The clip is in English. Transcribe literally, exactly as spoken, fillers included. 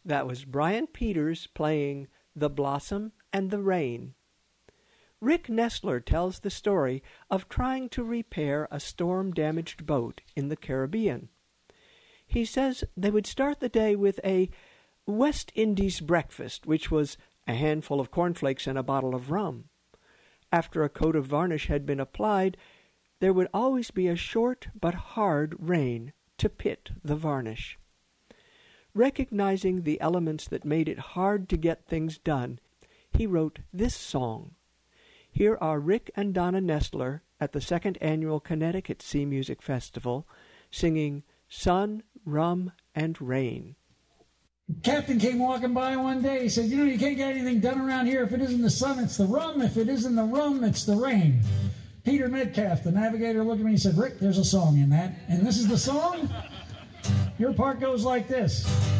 That was Brian Peters playing The Blossom and the Rain. Rick Nestler tells the story of trying to repair a storm-damaged boat in the Caribbean. He says they would start the day with a West Indies breakfast, which was a handful of cornflakes and a bottle of rum. After a coat of varnish had been applied, there would always be a short but hard rain to pit the varnish. Recognizing the elements that made it hard to get things done, he wrote this song. Here are Rick and Donna Nestler at the second annual Connecticut Sea Music Festival singing Sun, Rum, and Rain. Captain came walking by one day. He said, you know, you can't get anything done around here. If it isn't the sun, it's the rum. If it isn't the rum, it's the rain. Peter Metcalf, the navigator, looked at me and said, Rick, there's a song in that. And this is the song? Your part goes like this.